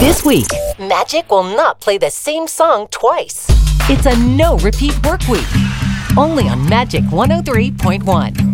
This week, Magic will not play the same song twice. it's a no repeat work week. Only on Magic 103.1.